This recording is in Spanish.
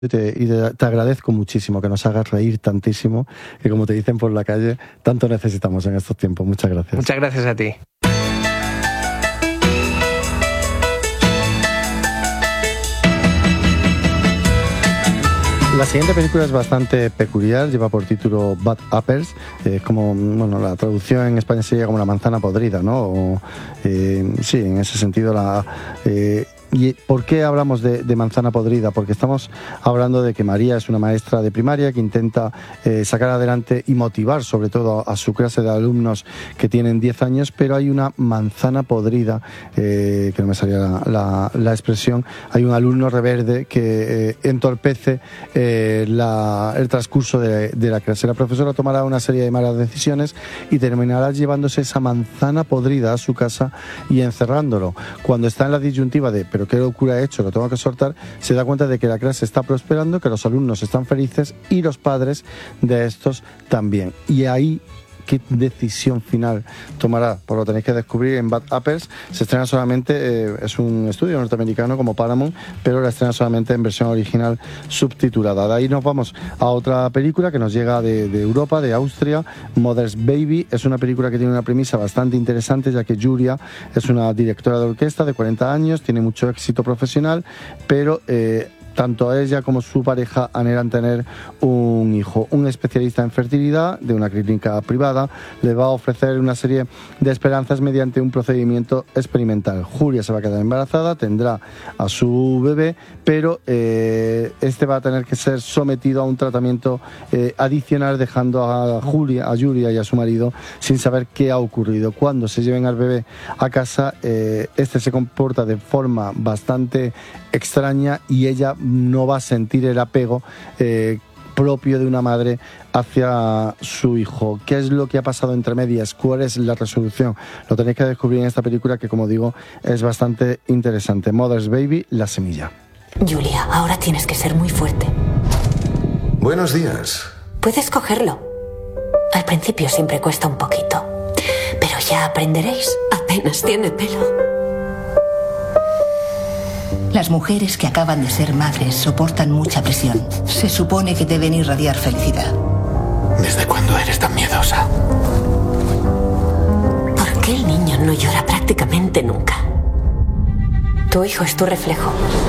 Te agradezco muchísimo que nos hagas reír tantísimo, que como te dicen por la calle, tanto necesitamos en estos tiempos. Muchas gracias. Muchas gracias a ti. La siguiente película es bastante peculiar, lleva por título Bad Apples, como, bueno, la traducción en España sería como la manzana podrida, ¿no? Sí, en ese sentido ¿Y por qué hablamos de manzana podrida? Porque estamos hablando de que María es una maestra de primaria que intenta sacar adelante y motivar sobre todo a su clase de alumnos que tienen 10 años, pero hay una manzana podrida, que no me salía la expresión. Hay un alumno reverde que entorpece el transcurso de la clase. La profesora tomará una serie de malas decisiones y terminará llevándose esa manzana podrida a su casa y encerrándolo. Cuando está en la disyuntiva de ¿pero qué locura he hecho? Lo tengo que soltar. Se da cuenta de que la clase está prosperando, que los alumnos están felices y los padres de estos también. Y ahí, ¿qué decisión final tomará? Pues lo tenéis que descubrir en Bad Apples. Se estrena solamente, es un estudio norteamericano como Paramount, pero la estrena solamente en versión original subtitulada. De ahí nos vamos a otra película que nos llega de Europa, de Austria, Mother's Baby. Es una película que tiene una premisa bastante interesante, ya que Julia es una directora de orquesta de 40 años, tiene mucho éxito profesional, pero tanto ella como su pareja anhelan tener un hijo. Un especialista en fertilidad de una clínica privada le va a ofrecer una serie de esperanzas mediante un procedimiento experimental. Julia se va a quedar embarazada, tendrá a su bebé, pero este va a tener que ser sometido a un tratamiento adicional, dejando a Julia y a su marido sin saber qué ha ocurrido. Cuando se lleven al bebé a casa, este se comporta de forma bastante extraña y ella no va a sentir el apego propio de una madre hacia su hijo. ¿Qué es lo que ha pasado entre medias? ¿Cuál es la resolución? Lo tenéis que descubrir en esta película que, como digo, es bastante interesante. Mother's Baby, La semilla. Julia, ahora tienes que ser muy fuerte. Buenos días. Puedes cogerlo. Al principio siempre cuesta un poquito, pero ya aprenderéis. Apenas tiene pelo. Las mujeres que acaban de ser madres soportan mucha presión. Se supone que deben irradiar felicidad. ¿Desde cuándo eres tan miedosa? ¿Por qué el niño no llora prácticamente nunca? Tu hijo es tu reflejo.